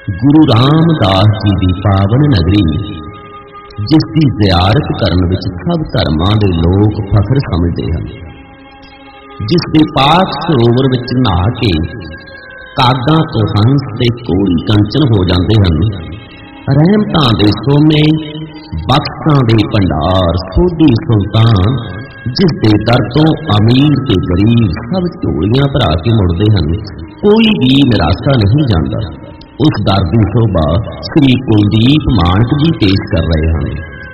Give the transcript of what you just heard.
ਗੁਰੂ ਰਾਮਦਾਸ ਜੀ ਦੀ ਪਾਵਨ ਨਗਰੀ, ਜਿਸ ਦੀ ਜ਼ਿਆਰਤ ਕਰਨ ਵਿੱਚ ਸਭ ਧਰਮਾਂ ਦੇ ਲੋਕ ਫਖਰ ਸਮਝਦੇ ਹਨ, ਜਿਸ ਦੇ ਪਾਕ ਸਰੋਵਰ ਵਿੱਚ ਨਹਾ ਕੇ ਕਾਗਾਂ ਤੋਂ ਹੰਸ ਤੇ ਘੋੜੀ ਕੰਚਨ ਹੋ ਜਾਂਦੇ ਹਨ। ਰਹਿਮਤਾਂ ਦੇ ਸੋਮੇ, ਬਖਸ਼ਾਂ ਦੇ ਭੰਡਾਰ, ਸੋਢੀ ਸੁਲਤਾਨ, ਜਿਸ ਦੇ ਦਰ ਤੋਂ ਅਮੀਰ ਤੇ ਗਰੀਬ ਸਭ ਝੋਲੀਆਂ ਭਰਾ ਕੇ ਮੁੜਦੇ ਹਨ, ਕੋਈ ਵੀ ਨਿਰਾਸ਼ਾ ਨਹੀਂ ਜਾਂਦਾ। ਉਸ ਦਰ ਦੀ ਸ਼ੋਭਾ ਸ੍ਰੀ ਕੁਲਦੀਪ ਮਾਣਕ ਜੀ ਪੇਸ਼ ਕਰ ਰਹੇ ਹਨ।